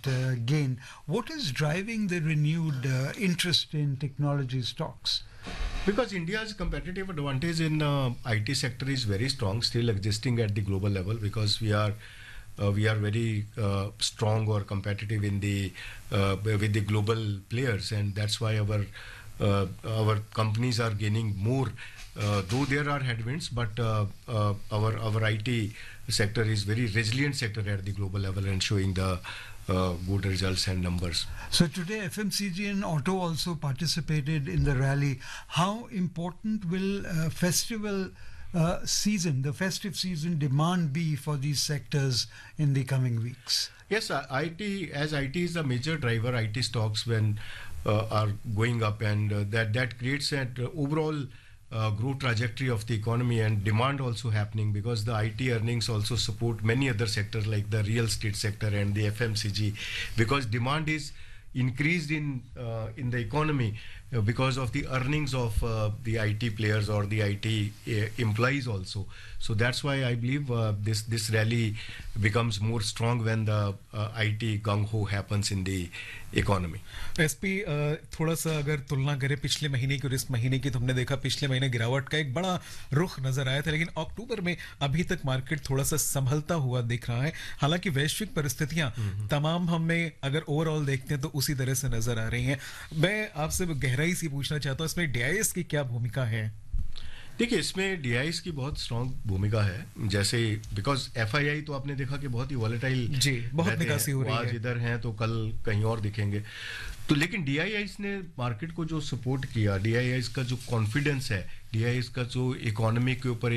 gain. What is driving the renewed interest in technology stocks? Because India's competitive advantage in IT sector is very strong, still existing at the global level, because we are very strong or competitive in the with the global players, and that's why our companies are gaining more. Though there are headwinds, but our IT sector is very resilient sector at the global level and showing the good results and numbers. So today FMCG and auto also participated in the rally. How important will festival season, the festive season demand be for these sectors in the coming weeks? Yes, IT is a major driver. IT stocks when are going up, and that creates an overall growth trajectory of the economy, and demand also happening, because the IT earnings also support many other sectors like the real estate sector and the FMCG, because demand is increased in the economy because of the earnings of the IT players or the IT employees also. So that's why I believe this rally becomes more strong when the IT gung ho happens in the economy. SP थोड़ा सा अगर तुलना करें पिछले महीने की और इस महीने की, तो हमने देखा पिछले महीने गिरावट का एक बड़ा रुख नजर आया था, लेकिन अक्टूबर में अभी तक मार्केट थोड़ा सा संभलता हुआ दिख रहा है। हालांकि वैश्विक परिस्थितियां तमाम हमें अगर ओवरऑल देखते हैं तो उसी तरह से नजर आ रही हैं। मैं आपसे गहराई से पूछना चाहता हूं, इसमें डीआईएस की क्या भूमिका है? देखिए, इसमें डीआईएस की बहुत स्ट्रांग भूमिका है। जैसे बिकॉज एफआईआई तो आपने देखा कि बहुत ही वॉलेटाइल, जी, बहुत निकासी हो रही है, आज इधर हैं तो कल कहीं और दिखेंगे। तो लेकिन डीआईआईस ने मार्केट को जो सपोर्ट किया, डीआईआईस का जो कॉन्फिडेंस है, डीआईआईस का जो इकोनॉमी के ऊपर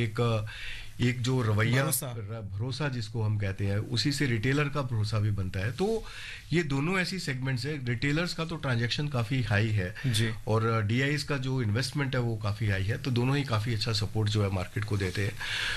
एक जो रवैया, भरोसा जिसको हम कहते हैं, उसी से रिटेलर का भरोसा भी बनता है। तो ये दोनों ऐसी सेगमेंट्स है, रिटेलर्स का तो ट्रांजैक्शन काफी हाई है जी, और डीआईएस का जो इन्वेस्टमेंट है वो काफी हाई है, तो दोनों ही काफी अच्छा सपोर्ट जो है मार्केट को देते हैं।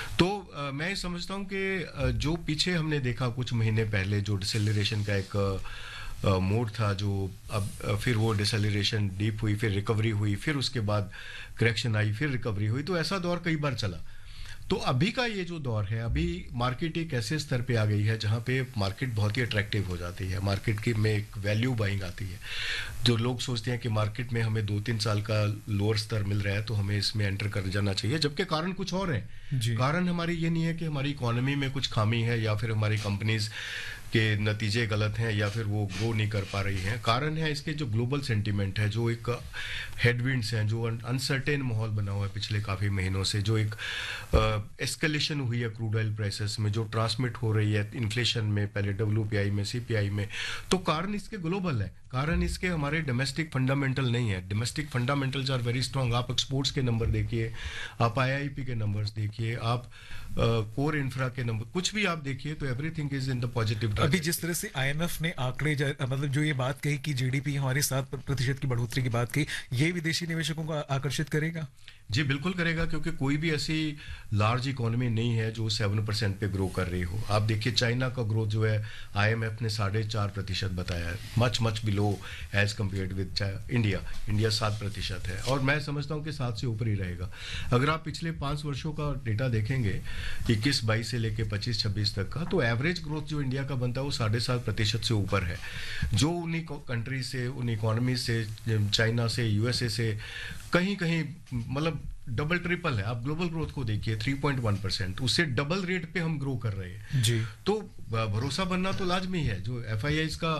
तो मैं समझता हूँ कि जो पीछे हमने देखा कुछ महीने पहले जो डिसेलरेशन का एक मोड था, जो अब फिर वो डिसेलरेशन डीप हुई, फिर रिकवरी हुई, फिर उसके बाद करेक्शन आई, फिर रिकवरी हुई, तो ऐसा दौर कई बार चला। तो अभी का ये जो दौर है, अभी मार्केट एक ऐसे स्तर पे आ गई है जहाँ पे मार्केट बहुत ही अट्रैक्टिव हो जाती है, मार्केट की में एक वैल्यू बाइंग आती है। जो लोग सोचते हैं कि मार्केट में हमें 2-3 साल का लोअर स्तर मिल रहा है तो हमें इसमें एंटर कर जाना चाहिए, जबकि कारण कुछ और है। कारण हमारी ये नहीं है कि हमारी इकोनॉमी में कुछ खामी है या फिर हमारी कंपनीज के नतीजे गलत हैं या फिर वो ग्रो नहीं कर पा रही हैं। कारण है इसके जो ग्लोबल सेंटीमेंट है, जो एक हेडविंड्स हैं, जो अनसर्टेन माहौल बना हुआ है पिछले काफ़ी महीनों से, जो एक एस्केलेशन हुई है क्रूड ऑयल प्राइसेस में, जो ट्रांसमिट हो रही है इन्फ्लेशन में, पहले डब्ल्यूपीआई में, सीपीआई में। तो कारण इसके ग्लोबल है, कारण इसके हमारे डोमेस्टिक फंडामेंटल नहीं है। Domestic fundamentals are very strong. आप एक्सपोर्ट्स के नंबर देखिए, आप आईआईपी के नंबर्स देखिए, आप कोर इंफ्रा के नंबर, कुछ भी आप देखिए, तो everything is in the positive. अभी जिस तरह से आईएमएफ ने आंकड़े मतलब जो ये बात कही कि जीडीपी हमारी 7% की बढ़ोतरी की बात कही, ये विदेशी निवेशकों को आकर्षित करेगा? जी बिल्कुल करेगा, क्योंकि कोई भी ऐसी लार्ज इकोनॉमी नहीं है जो 7% पे ग्रो कर रही हो। आप देखिए चाइना का ग्रोथ जो है आईएमएफ ने 4.5% बताया है, much below as compared with India. India 7% है और मैं समझता हूँ कि 7 से ऊपर ही रहेगा। अगर आप पिछले 5 वर्षों का डेटा देखेंगे, 21-22 से लेके 25-26 तक का, तो एवरेज ग्रोथ जो इंडिया का बनता है वो 7.5% से ऊपर है। जो उन्हीं कंट्री से, उन इकोनॉमी से, चाइना से, यूएसए से कहीं मतलब डबल ट्रिपल है। आप ग्लोबल ग्रोथ को देखिए 3.1%, उससे डबल रेट पे हम ग्रो कर रहे हैं जी। तो भरोसा बनना तो लाजमी है। जो एफआईआईज का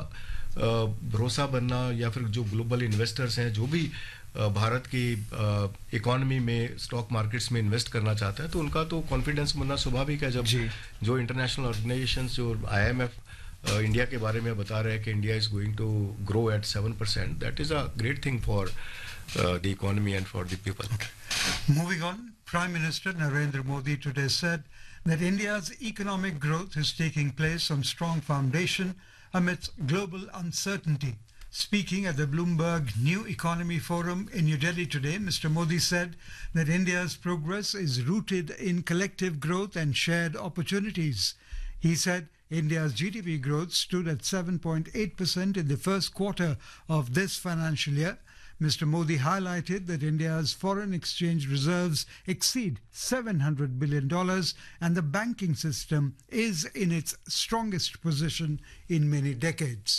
भरोसा बनना, या फिर जो ग्लोबल इन्वेस्टर्स हैं, जो भी भारत की इकोनॉमी में, स्टॉक मार्केट्स में इन्वेस्ट करना चाहता है, तो उनका तो कॉन्फिडेंस बनना स्वाभाविक है। जब जो इंटरनेशनल ऑर्गेनाइजेशंस, जो आईएमएफ इंडिया के बारे में बता रहे हैं कि India is going to grow at 7%, that is a great thing for the economy and for the people. Moving on, Prime Minister Narendra Modi today said that India's economic growth is taking place on strong foundation amidst global uncertainty. Speaking at the Bloomberg New Economy Forum in New Delhi today, Mr. Modi said that India's progress is rooted in collective growth and shared opportunities. He said India's GDP growth stood at 7.8% in the first quarter of this financial year. Mr. Modi highlighted that India's foreign exchange reserves exceed $700 billion and the banking system is in its strongest position in many decades.